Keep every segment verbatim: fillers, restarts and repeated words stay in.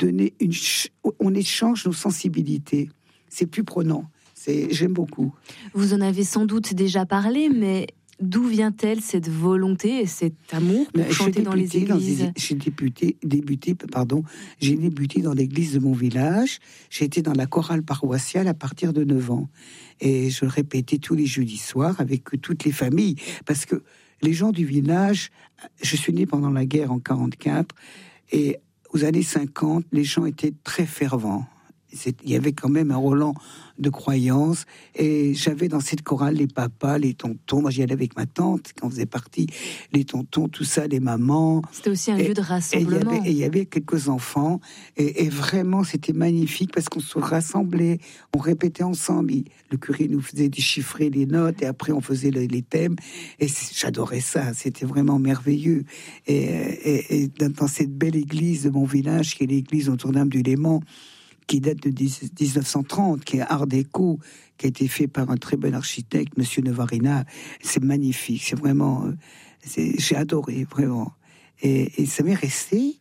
donner une... On échange nos sensibilités. C'est plus prenant. C'est, j'aime beaucoup. Vous en avez sans doute déjà parlé, mais d'où vient-elle cette volonté et cet amour pour j'ai chanter dans les églises dans des, J'ai débuté, débuté, pardon, j'ai débuté dans l'église de mon village. J'ai été dans la chorale paroissiale à partir de neuf ans. Et je répétais tous les jeudis soirs avec toutes les familles. Parce que les gens du village, je suis né pendant la guerre en quarante-quatre, et aux années cinquante, les gens étaient très fervents. Il y avait quand même un Roland de croyance, et j'avais dans cette chorale les papas, les tontons. Moi, j'y allais avec ma tante quand on faisait partie, les tontons, tout ça, les mamans. C'était aussi un et, lieu de rassemblement. Et il y avait quelques enfants, et, et vraiment, c'était magnifique parce qu'on se rassemblait, on répétait ensemble. Il, le curé nous faisait déchiffrer les notes, et après, on faisait le, les thèmes. Et j'adorais ça, c'était vraiment merveilleux. Et, et, et dans cette belle église de mon village, qui est l'église Notre-Dame du Léman, qui date de dix-neuf cent trente, qui est art déco, qui a été fait par un très bon architecte, Monsieur Nevarina. C'est magnifique, c'est vraiment... C'est, j'ai adoré, vraiment. Et, et ça m'est resté.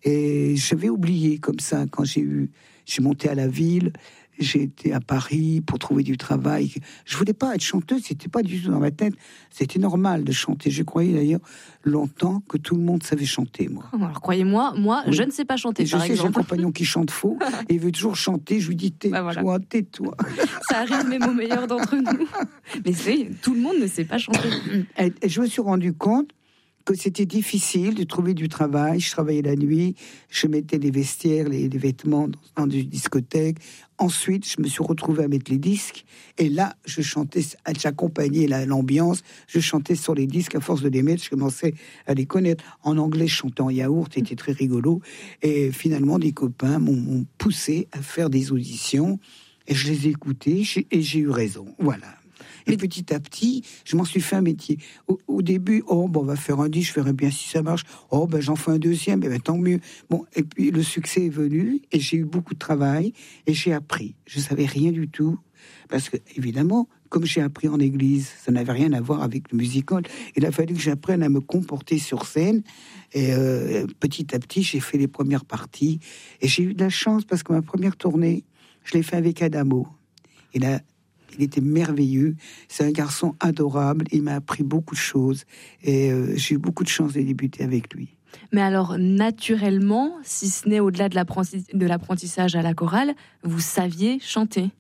Et j'avais oublié comme ça, quand j'ai eu... J'ai monté à la ville, j'ai été à Paris pour trouver du travail. Je voulais pas être chanteuse, c'était pas du tout dans ma tête. C'était normal de chanter. Je croyais d'ailleurs longtemps que tout le monde savait chanter, moi. Alors croyez-moi, moi, oui. je ne sais pas chanter. Et je par sais, exemple. j'ai un compagnon qui chante faux et il veut toujours chanter. Je lui dis tais-toi, bah voilà. tais-toi. Ça arrive même aux meilleurs d'entre nous. Mais c'est, tout le monde ne sait pas chanter. Et, et je me suis rendu compte que c'était difficile de trouver du travail. Je travaillais la nuit, je mettais les vestiaires, les, les vêtements dans, dans une discothèque. Ensuite, je me suis retrouvé à mettre les disques. Et là, je chantais, j'accompagnais la, l'ambiance. Je chantais sur les disques. À force de les mettre, je commençais à les connaître. En anglais, je chantais en yaourt, c'était très rigolo. Et finalement, des copains m'ont, m'ont poussé à faire des auditions. Et je les ai écoutés et j'ai eu raison. Voilà. Et mais petit à petit, je m'en suis fait un métier. Au, au début, oh, bon, on va faire un disque, je verrai bien si ça marche. Oh, ben, j'en fais un deuxième, ben, tant mieux. Bon, et puis le succès est venu, et j'ai eu beaucoup de travail, et j'ai appris. Je savais rien du tout, parce que, évidemment, comme j'ai appris en église, ça n'avait rien à voir avec le musical. Il a fallu que j'apprenne à me comporter sur scène, et euh, petit à petit, j'ai fait les premières parties, et j'ai eu de la chance, parce que ma première tournée, je l'ai fait avec Adamo. Il a Il était merveilleux. C'est un garçon adorable. Il m'a appris beaucoup de choses. Et euh, j'ai eu beaucoup de chance de débuter avec lui. Mais alors, naturellement, si ce n'est au-delà de, l'apprenti- de l'apprentissage à la chorale, vous saviez chanter?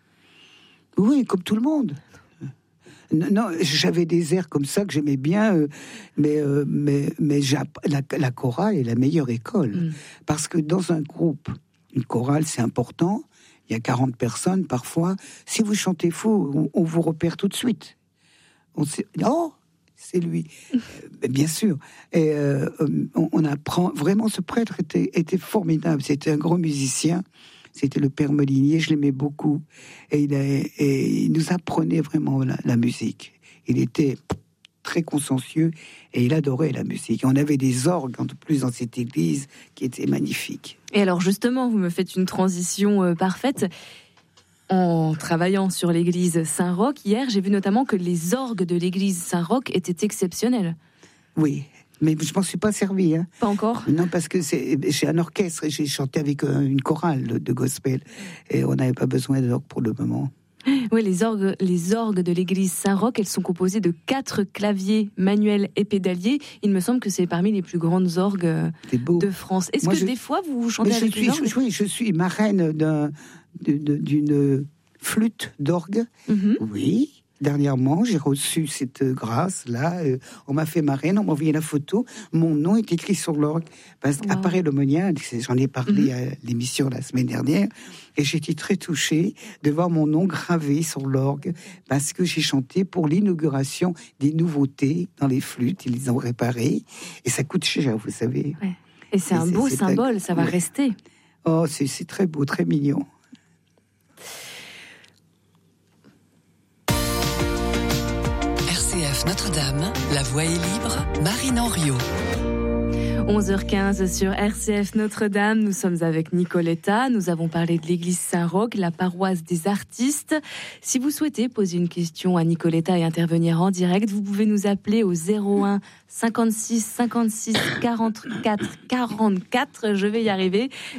Oui, comme tout le monde. Non, j'avais des airs comme ça que j'aimais bien, euh, mais, euh, mais, mais la, la chorale est la meilleure école. Mm. Parce que dans un groupe, une chorale, c'est important. Il y a quarante personnes parfois. Si vous chantez faux, on, on vous repère tout de suite. On sait, oh, c'est lui. euh, bien sûr. Et euh, on, on apprend. Vraiment, ce prêtre était, était formidable. C'était un grand musicien. C'était le père Molinier. Je l'aimais beaucoup. Et il, a, et il nous apprenait vraiment la, la musique. Il était très consciencieux et il adorait la musique. On avait des orgues en plus dans cette église qui étaient magnifiques. Et alors justement, vous me faites une transition euh, parfaite. En travaillant sur l'église Saint-Roch, hier, j'ai vu notamment que les orgues de l'église Saint-Roch étaient exceptionnels. Oui, mais je m'en suis pas servi. Hein. Pas encore ? Non, parce que c'est, j'ai un orchestre et j'ai chanté avec une chorale de gospel. Et on n'avait pas besoin d'orgue pour le moment. Oui, les orgues, les orgues de l'église Saint-Roch, elles sont composées de quatre claviers manuels et pédaliers. Il me semble que c'est parmi les plus grandes orgues de France. Est-ce Moi, que je... des fois, vous chantez avec suis, les orgues ? Oui, je suis marraine d'un, d'une flûte d'orgue. Mm-hmm. Oui. Dernièrement, j'ai reçu cette grâce-là. Euh, on m'a fait marraine, on m'a envoyé la photo. Mon nom est écrit sur l'orgue. Parce qu'à wow. Paris Lemonien, j'en ai parlé mm-hmm. à l'émission la semaine dernière, et j'étais très touchée de voir mon nom gravé sur l'orgue, parce que j'ai chanté pour l'inauguration des nouveautés dans les flûtes. Ils les ont réparées. Et ça coûte cher, vous savez. Ouais. Et c'est et un c'est, beau c'est symbole, un... ça va ouais. rester. Oh, c'est, c'est très beau, très mignon. Notre-Dame, la voix est libre, Marine Henriot. onze heures quinze sur R C F Notre-Dame, nous sommes avec Nicoletta, nous avons parlé de l'église Saint-Roch, la paroisse des artistes. Si vous souhaitez poser une question à Nicoletta et intervenir en direct, vous pouvez nous appeler au zéro un cinquante-six cinquante-six quarante-quatre quarante-quatre, je vais y arriver.